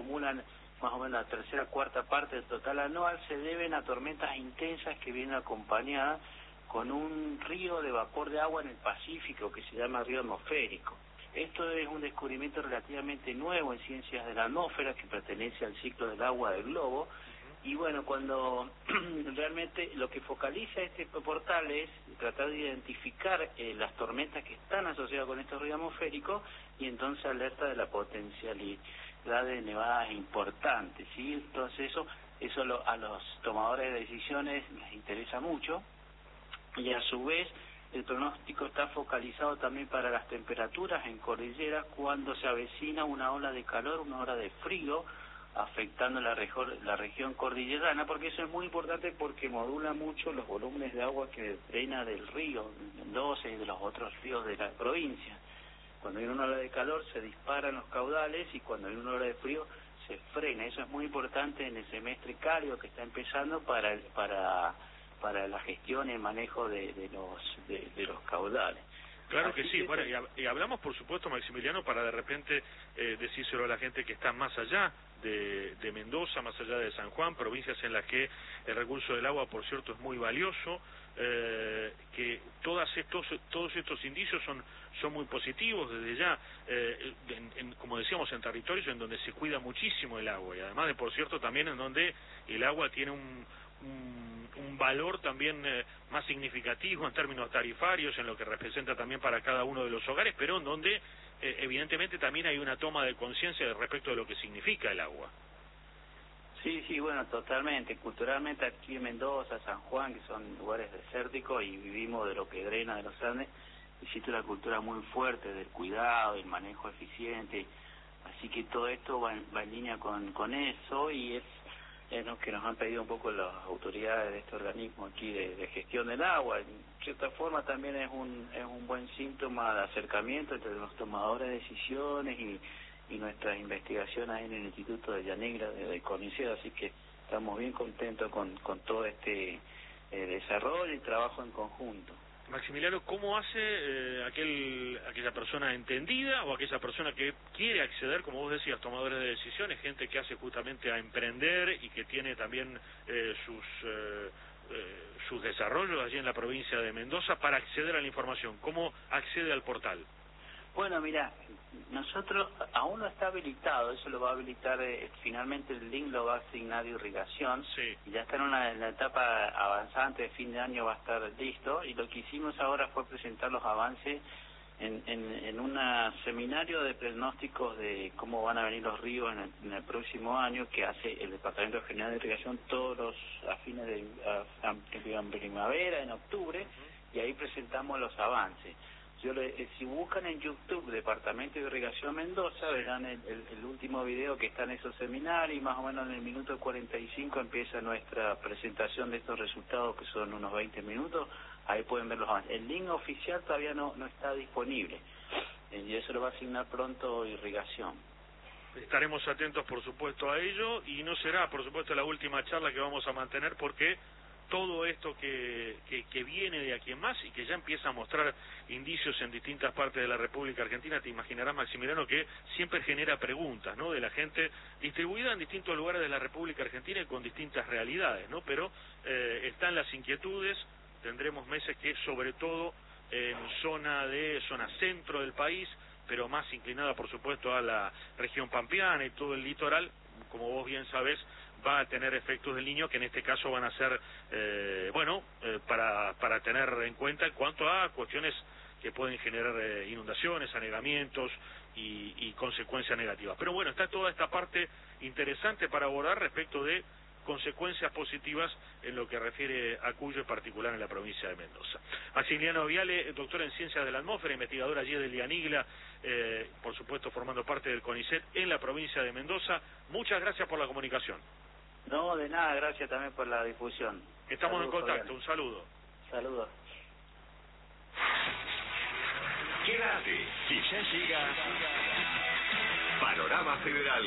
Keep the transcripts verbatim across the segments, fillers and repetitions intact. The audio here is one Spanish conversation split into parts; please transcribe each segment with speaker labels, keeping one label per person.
Speaker 1: acumulan más o menos la tercera cuarta parte del total anual, se deben a tormentas intensas que vienen acompañadas con un río de vapor de agua en el Pacífico que se llama río atmosférico. Esto es un descubrimiento relativamente nuevo en ciencias de la atmósfera que pertenece al ciclo del agua del globo. Y bueno, cuando realmente lo que focaliza este portal es tratar de identificar eh, las tormentas que están asociadas con estos ríos atmosféricos y entonces alerta de la potencialidad de nevadas importantes, ¿sí? Entonces eso, eso lo, a los tomadores de decisiones les interesa mucho y a su vez el pronóstico está focalizado también para las temperaturas en cordillera cuando se avecina una ola de calor, una ola de frío, afectando la, región, la región cordillerana, porque eso es muy importante porque modula mucho los volúmenes de agua que drena del río Mendoza y de los otros ríos de la provincia. Cuando hay una ola de calor se disparan los caudales y cuando hay una ola de frío se frena. Eso es muy importante en el semestre cálido que está empezando para para para la gestión y el manejo de, de los de, de los caudales.
Speaker 2: Claro que sí, bueno, y, y hablamos por supuesto, Maximiliano, para de repente eh, decírselo a la gente que está más allá de, de Mendoza, más allá de San Juan, provincias en las que el recurso del agua, por cierto, es muy valioso, eh, que todas estos, todos estos indicios son, son muy positivos desde ya, eh, en, en, como decíamos, en territorios en donde se cuida muchísimo el agua, y además de, por cierto, también en donde el agua tiene un... un un valor también eh, más significativo en términos tarifarios, en lo que representa también para cada uno de los hogares, pero en donde eh, evidentemente también hay una toma de conciencia respecto de lo que significa el agua.
Speaker 1: Sí, sí, bueno, totalmente. Culturalmente aquí en Mendoza, San Juan, que son lugares desérticos y vivimos de lo que drena de los Andes, existe una cultura muy fuerte del cuidado, del manejo eficiente, así que todo esto va en, va en línea con, con eso y es es lo que nos han pedido un poco las autoridades de este organismo aquí de, de gestión del agua. En cierta forma también es un es un buen síntoma de acercamiento entre los tomadores de decisiones y, y nuestras investigaciones en el Instituto de Llanegra de, de CONICET, así que estamos bien contentos con, con todo este eh, desarrollo y trabajo en conjunto.
Speaker 2: Maximiliano, ¿cómo hace eh, aquel aquella persona entendida o aquella persona que quiere acceder, como vos decías, tomadores de decisiones, gente que hace justamente a emprender y que tiene también eh, sus eh, eh, sus desarrollos allí en la provincia de Mendoza para acceder a la información? ¿Cómo accede al portal?
Speaker 1: Bueno, mira, nosotros aún no está habilitado, eso lo va a habilitar, eh, finalmente el link lo va a asignar Irrigación,
Speaker 2: sí.
Speaker 1: Y ya está en una, en la etapa avanzante, de fin de año va a estar listo, y lo que hicimos ahora fue presentar los avances en, en, en un seminario de pronósticos de cómo van a venir los ríos en el, en el próximo año, que hace el Departamento General de Irrigación todos los a fines de a, a, en primavera, en octubre, y ahí presentamos los avances. Yo le, eh, si buscan en YouTube Departamento de Irrigación Mendoza, verán el, el, el último video que está en esos seminarios y más o menos en el minuto cuarenta y cinco empieza nuestra presentación de estos resultados que son unos veinte minutos, ahí pueden ver los avances. El link oficial todavía no, no está disponible eh, y eso lo va a asignar pronto Irrigación.
Speaker 2: Estaremos atentos por supuesto a ello y no será por supuesto la última charla que vamos a mantener porque todo esto que, que, que viene de aquí en más y que ya empieza a mostrar indicios en distintas partes de la República Argentina, te imaginarás, Maximiliano, que siempre genera preguntas, ¿no?, de la gente distribuida en distintos lugares de la República Argentina y con distintas realidades, ¿no? Pero eh, están las inquietudes, tendremos meses que sobre todo en zona de zona centro del país, pero más inclinada por supuesto a la región pampeana y todo el litoral, como vos bien sabés, va a tener efectos del Niño que en este caso van a ser, eh, bueno, eh, para, para tener en cuenta en cuanto a cuestiones que pueden generar eh, inundaciones, anegamientos y, y consecuencias negativas. Pero bueno, está toda esta parte interesante para abordar respecto de consecuencias positivas en lo que refiere a Cuyo, en particular en la provincia de Mendoza. Maximiliano Viale, doctor en Ciencias de la Atmósfera, investigador allí del Lianigla, eh, por supuesto formando parte del CONICET en la provincia de Mendoza. Muchas gracias por la comunicación.
Speaker 1: No, de nada, gracias también por la difusión.
Speaker 2: Estamos
Speaker 1: Saludos,
Speaker 2: en contacto,
Speaker 1: Fabián.
Speaker 2: Un saludo.
Speaker 1: Saludos.
Speaker 3: Quédate, que ya llega Panorama Federal.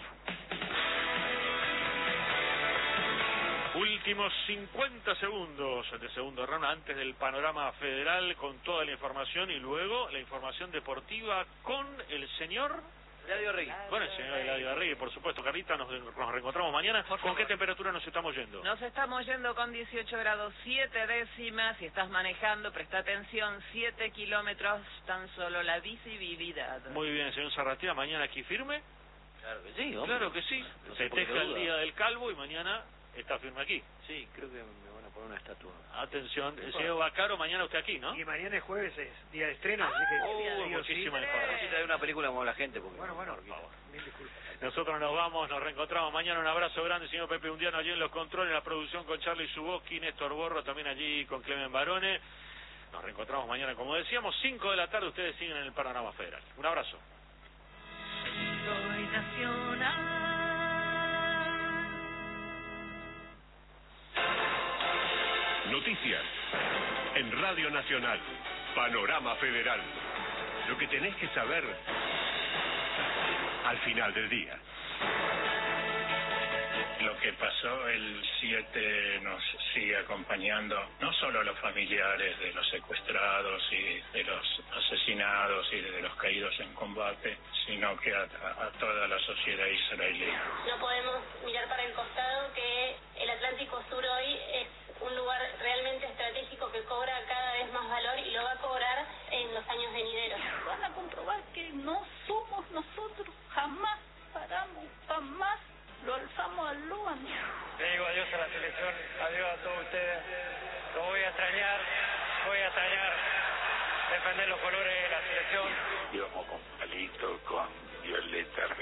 Speaker 2: Últimos cincuenta segundos de segundo round antes del Panorama Federal con toda la información y luego la información deportiva con el señor
Speaker 4: Eladio Arregui.
Speaker 2: Con el señor Eladio Arregui, por supuesto. Carlita, nos, nos reencontramos mañana. ¿Con qué temperatura nos estamos yendo?
Speaker 5: Nos estamos yendo con dieciocho grados siete décimas. Si estás manejando, presta atención, siete kilómetros, tan solo la visibilidad.
Speaker 2: Muy bien, señor Zarratea, mañana aquí firme.
Speaker 4: Claro que sí, hombre.
Speaker 2: Claro que sí.
Speaker 4: No
Speaker 2: Se
Speaker 4: se pone
Speaker 2: teja el
Speaker 4: duda.
Speaker 2: día del calvo y mañana está firme aquí.
Speaker 4: Sí, creo que me van a poner una estatua.
Speaker 2: Atención, el señor Bacaro, mañana usted aquí, ¿no?
Speaker 6: Y mañana es jueves, es día de estreno, así que...
Speaker 2: Oh,
Speaker 6: sí o sí.
Speaker 2: muchísimas
Speaker 4: Sí,
Speaker 2: gracias.
Speaker 4: de una película como la gente, porque...
Speaker 6: Bueno, bueno,
Speaker 4: por favor.
Speaker 6: mil disculpas.
Speaker 2: Nosotros nos vamos, nos reencontramos mañana. Un abrazo grande, señor Pepe Undiano, allí en los controles, en la producción con Charlie Suboski, Néstor Borro, también allí con Clemen Barone. Nos reencontramos mañana, como decíamos, cinco de la tarde. Ustedes siguen en el Panorama Federal. Un abrazo.
Speaker 5: Soy nacional.
Speaker 3: Noticias en Radio Nacional, Panorama Federal. Lo que tenés que saber al final del día.
Speaker 7: Lo que pasó el siete nos sigue acompañando, no solo a los familiares de los secuestrados y de los asesinados y de los caídos en combate, sino que a, a, a toda la sociedad israelí.
Speaker 8: No podemos mirar para el costado, que el Atlántico Sur hoy es un lugar realmente estratégico que cobra cada vez más valor y lo va a cobrar en los años venideros.
Speaker 9: Van a comprobar que no somos nosotros, jamás paramos, jamás lo alzamos al Luan.
Speaker 6: Le digo adiós a la selección, adiós a todos ustedes. Lo voy a extrañar, voy a extrañar defender los colores de la selección.
Speaker 7: Íbamos con Palito, con Violeta